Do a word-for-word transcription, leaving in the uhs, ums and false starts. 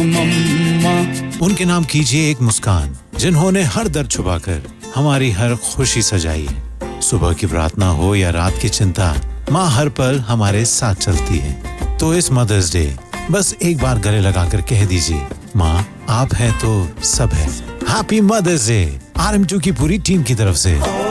मम्मा। उनके नाम कीजिए एक मुस्कान, जिन्होंने हर दर्द छुपाकर हमारी हर खुशी सजाई है। सुबह की प्रार्थना हो या रात की चिंता, माँ हर पल हमारे साथ चलती है। तो इस मदर्स डे बस एक बार गले लगाकर कह दीजिए, माँ आप हैं तो सब है। Happy mother's day R M to की पूरी टीम की तरफ से।